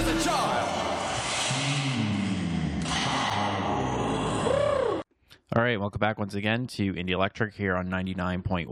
the child. All right, welcome back once again to Indie Electric here on 99.1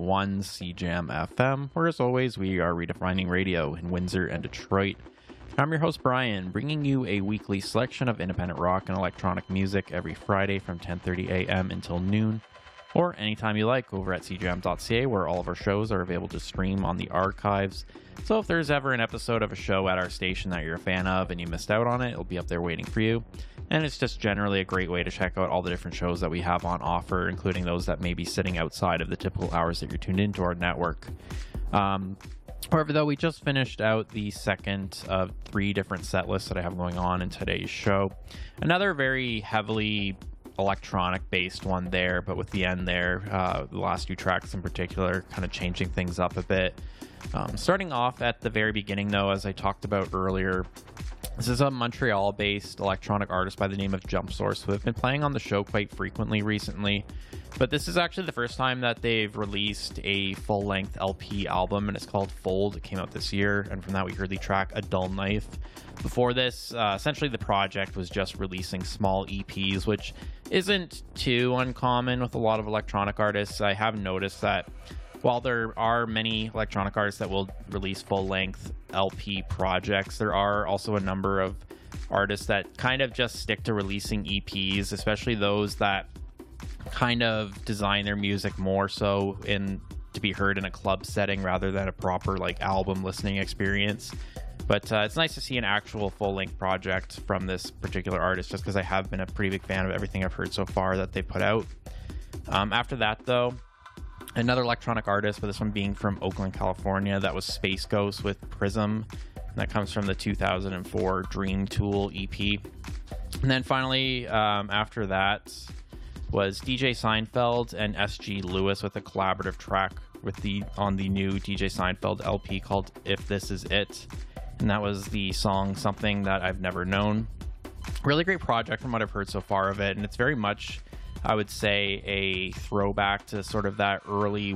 CJAM FM, where as always, we are redefining radio in Windsor and Detroit. I'm your host, Brian, bringing you a weekly selection of independent rock and electronic music every Friday from 10:30 a.m. until noon, or anytime you like over at cjam.ca, where all of our shows are available to stream on the archives. So if there's ever an episode of a show at our station that you're a fan of and you missed out on it, it'll be up there waiting for you. And it's just generally a great way to check out all the different shows that we have on offer, including those that may be sitting outside of the typical hours that you're tuned into our network. However, though, we just finished out the second of 3 different set lists that I have going on in today's show. Another very heavily electronic-based one there, but with the end there, the last 2 tracks in particular, kind of changing things up a bit. Starting off at the very beginning, though, as I talked about earlier, this is a Montreal-based electronic artist by the name of Jump Source, who have been playing on the show quite frequently recently. But this is actually the first time that they've released a full-length LP album, and it's called Fold. It came out this year, and from that we heard the track A Dull Knife. Before this, essentially the project was just releasing small EPs, which isn't too uncommon with a lot of electronic artists. I have noticed that while there are many electronic artists that will release full-length LP projects, there are also a number of artists that kind of just stick to releasing EPs, especially those that kind of design their music more so to be heard in a club setting rather than a proper like album listening experience. But it's nice to see an actual full-length project from this particular artist, just because I have been a pretty big fan of everything I've heard so far that they put out. After that, though, another electronic artist, but this one being from Oakland, California, that was Space Ghost with Prism. And that comes from the 2004 Dream Tool EP. And then finally, after that, was DJ Seinfeld and SG Lewis with a collaborative track on the new DJ Seinfeld LP called If This Is It. And that was the song Something That I've Never Known. Really great project from what I've heard so far of it, and it's very much, I would say, a throwback to sort of that early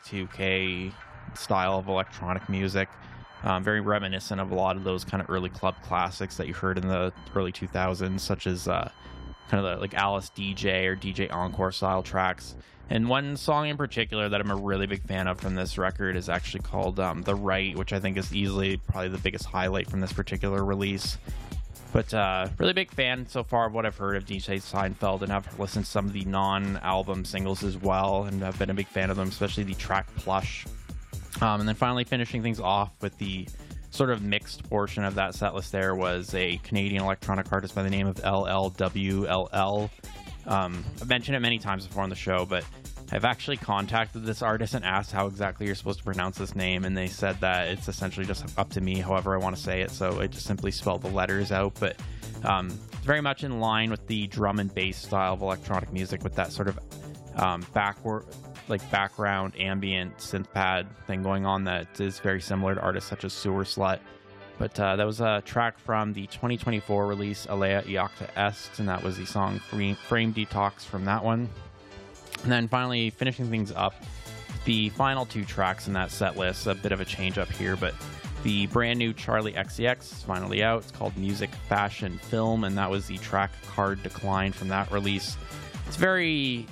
Y2K style of electronic music. Very reminiscent of a lot of those kind of early club classics that you heard in the early 2000s, such as kind of the like Alice DJ or DJ Encore style tracks. And one song in particular that I'm a really big fan of from this record is actually called The Right, which I think is easily probably the biggest highlight from this particular release. But really big fan so far of what I've heard of DJ Seinfeld, and I've listened to some of the non-album singles as well, and I've been a big fan of them, especially the track Plush. And then finally finishing things off with the sort of mixed portion of that set list there was a Canadian electronic artist by the name of LLWLL. I've mentioned it many times before on the show, but I've actually contacted this artist and asked how exactly you're supposed to pronounce this name, and they said that it's essentially just up to me however I want to say it, so I just simply spell the letters out. But very much in line with the drum and bass style of electronic music, with that sort of background ambient synth pad thing going on that is very similar to artists such as Sewer Slut. But that was a track from the 2024 release Alea Iacta Est, and that was the song Frame Detox from that one. And then finally finishing things up, the final 2 tracks in that set list, a bit of a change up here, but the brand new Charlie XCX is finally out. It's called Music, Fashion, Film, and that was the track Card Decline from that release. It's very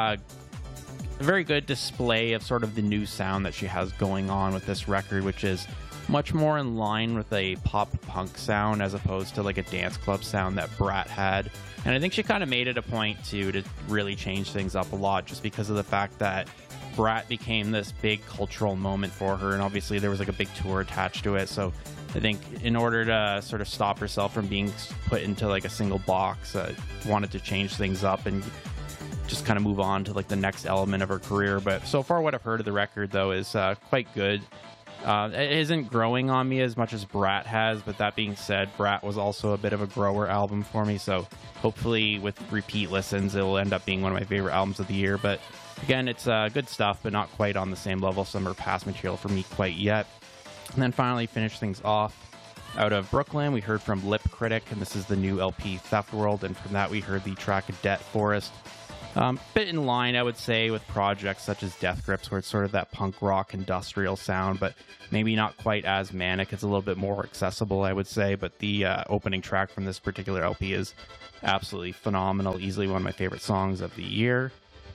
good display of sort of the new sound that she has going on with this record, which is much more in line with a pop punk sound as opposed to like a dance club sound that Brat had. And I think she kind of made it a point to really change things up a lot, just because of the fact that Brat became this big cultural moment for her, and obviously there was like a big tour attached to it. So I think in order to sort of stop herself from being put into like a single box, wanted to change things up and just kind of move on to like the next element of her career. But so far what I've heard of the record, though, is quite good. It isn't growing on me as much as Brat has, but that being said, Brat was also a bit of a grower album for me, so hopefully with repeat listens it'll end up being one of my favorite albums of the year. But again, it's good stuff, but not quite on the same level some of her past material for me quite yet. And then finally finish things off out of Brooklyn, we heard from Lip Critic, and this is the new LP Theft World, and from that we heard the track Debt Forest. Bit in line, I would say, with projects such as Death Grips, where it's sort of that punk rock industrial sound, but maybe not quite as manic. It's a little bit more accessible, I would say. But the opening track from this particular LP is absolutely phenomenal. Easily one of my favorite songs of the year.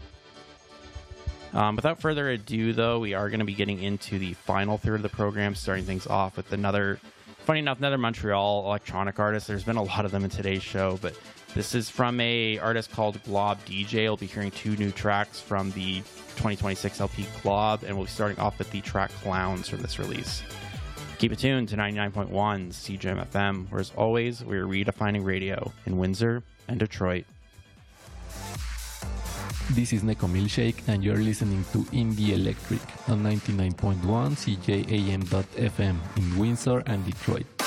Without further ado, though, we are going to be getting into the final third of the program, starting things off with another Montreal electronic artist. There's been a lot of them in today's show, but this is from a artist called Glob DJ. We'll be hearing 2 new tracks from the 2026 LP Glob, and we'll be starting off with the track Clowns from this release. Keep it tuned to 99.1 CJAM FM, where as always, we're redefining radio in Windsor and Detroit. This is Neko Milkshake, and you're listening to Indie Electric on 99.1 CJAM.FM in Windsor and Detroit.